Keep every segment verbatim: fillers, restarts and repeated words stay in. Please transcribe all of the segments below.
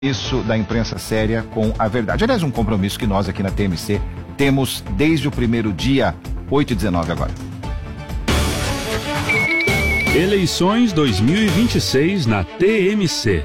Isso da imprensa séria com a verdade. Aliás, um compromisso que nós aqui na T M C temos desde o primeiro dia, oito e dezenove agora. Eleições dois mil e vinte e seis na T M C.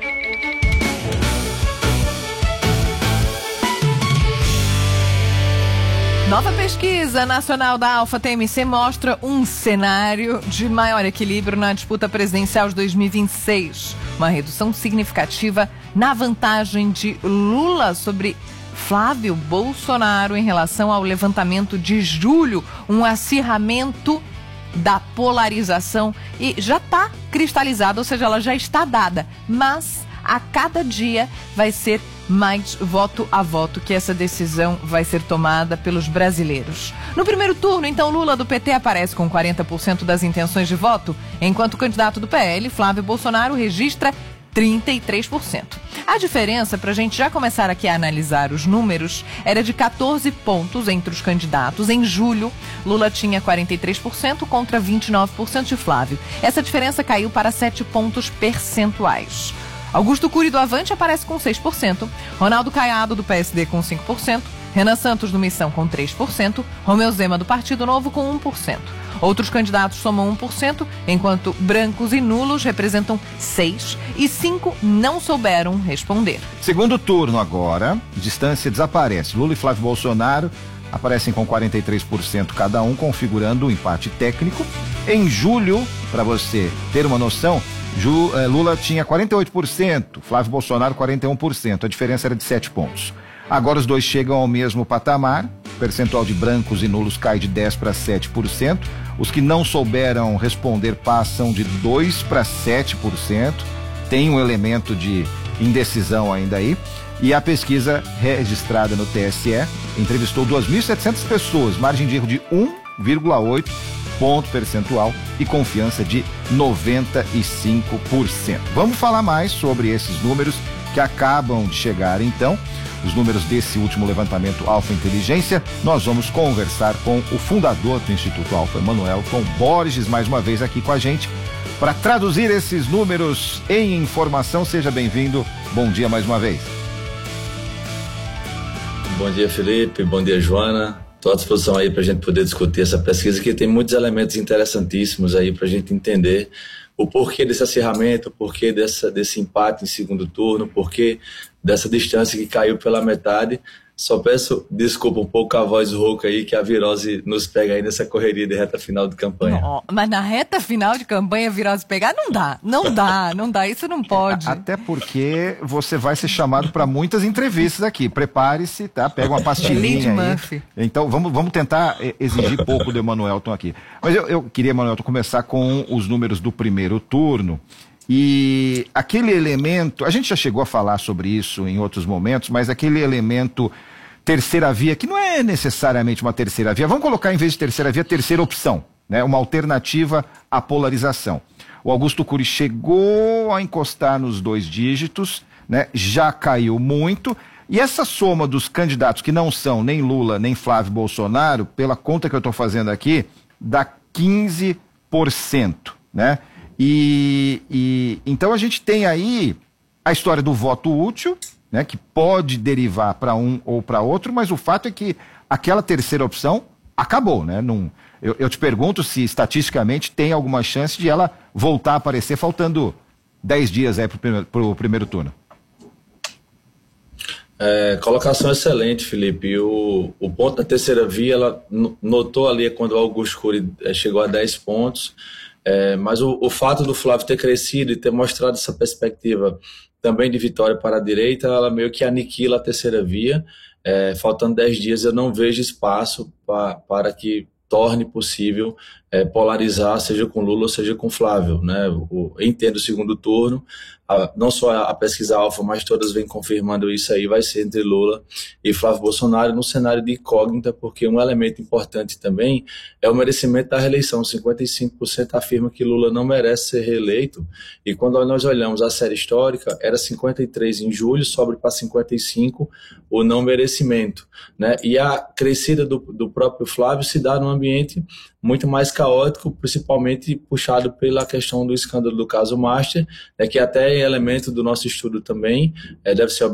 Nova pesquisa nacional da Alfa T M C mostra um cenário de maior equilíbrio na disputa presidencial de dois mil e vinte e seis. Uma redução significativa na vantagem de Lula sobre Flávio Bolsonaro em relação ao levantamento de julho. Um acirramento da polarização e já está cristalizada, ou seja, ela já está dada. Mas a cada dia vai ser mais voto a voto que essa decisão vai ser tomada pelos brasileiros. No primeiro turno, então, Lula do P T aparece com quarenta por cento das intenções de voto, enquanto o candidato do P L, Flávio Bolsonaro, registra trinta e três por cento. A diferença, para a gente já começar aqui a analisar os números, era de quatorze pontos entre os candidatos. Em julho, Lula tinha quarenta e três por cento contra vinte e nove por cento de Flávio. Essa diferença caiu para sete pontos percentuais. Augusto Cury do Avante aparece com seis por cento, Ronaldo Caiado do P S D com cinco por cento, Renan Santos do Missão com três por cento, Romeu Zema do Partido Novo com um por cento. Outros candidatos somam um por cento, enquanto brancos e nulos representam seis por cento e cinco por cento não souberam responder. Segundo turno agora, distância desaparece. Lula e Flávio Bolsonaro aparecem com quarenta e três por cento cada um, configurando um empate técnico. Em julho, para você ter uma noção, Ju, eh, Lula tinha quarenta e oito por cento, Flávio Bolsonaro quarenta e um por cento, a diferença era de sete pontos. Agora os dois chegam ao mesmo patamar, o percentual de brancos e nulos cai de dez para sete por cento, os que não souberam responder passam de dois para sete por cento, tem um elemento de indecisão ainda aí, e a pesquisa registrada no T S E entrevistou duas mil e setecentas pessoas, margem de erro de um vírgula oito ponto percentual e confiança de noventa e cinco por cento. Vamos falar mais sobre esses números que acabam de chegar, então, os números desse último levantamento Alfa Inteligência. Nós vamos conversar com o fundador do Instituto Alfa, Emanuel Tom Borges, mais uma vez aqui com a gente, para traduzir esses números em informação. Seja bem-vindo, bom dia mais uma vez. Bom dia, Felipe, bom dia, Joana. Estou à disposição aí para a gente poder discutir essa pesquisa, que tem muitos elementos interessantíssimos aí para a gente entender o porquê desse acirramento, o porquê dessa, desse empate em segundo turno, o porquê dessa distância que caiu pela metade. Só peço desculpa um pouco a voz rouca aí, que a virose nos pega aí nessa correria de reta final de campanha. Não, mas na reta final de campanha a virose pegar, não dá, não dá, não dá, isso não pode. Até porque você vai ser chamado para muitas entrevistas aqui. Prepare-se, tá? Pega uma pastilhinha aí. Murphy. Então vamos, vamos tentar exigir pouco do Emanuelton aqui. Mas eu, eu queria, Emanuelton, começar com os números do primeiro turno. E aquele elemento, a gente já chegou a falar sobre isso em outros momentos, mas aquele elemento terceira via, que não é necessariamente uma terceira via, vamos colocar em vez de terceira via, terceira opção, né? Uma alternativa à polarização. O Augusto Cury chegou a encostar nos dois dígitos, né? Já caiu muito, e essa soma dos candidatos que não são nem Lula nem Flávio Bolsonaro, pela conta que eu estou fazendo aqui, dá quinze por cento, né? E, e então a gente tem aí a história do voto útil, né, que pode derivar para um ou para outro, mas o fato é que aquela terceira opção acabou, né? Num, eu, eu te pergunto se estatisticamente tem alguma chance de ela voltar a aparecer faltando dez dias aí para o primeiro turno. É, colocação excelente, Felipe. O, o ponto da terceira via, ela notou ali quando o Augusto Cury chegou a dez pontos. É, mas o, o fato do Flávio ter crescido e ter mostrado essa perspectiva também de vitória para a direita, ela meio que aniquila a terceira via. É, faltando dez dias, eu não vejo espaço pra, para que torne possível é, polarizar, seja com Lula ou seja com Flávio, né? O, entendo o segundo turno, a, não só a, a pesquisa Alfa, mas todas vêm confirmando isso aí, vai ser entre Lula e Flávio Bolsonaro no cenário de incógnita, porque um elemento importante também é o merecimento da reeleição. cinquenta e cinco por cento afirma que Lula não merece ser reeleito, e quando nós olhamos a série histórica, era cinquenta e três em julho, sobe para cinquenta e cinco o não merecimento, né? E a crescida do, do próprio Flávio se dá num ambiente muito mais caótico, principalmente puxado pela questão do escândalo do caso Master, né, que até é elemento do nosso estudo também, é, deve ser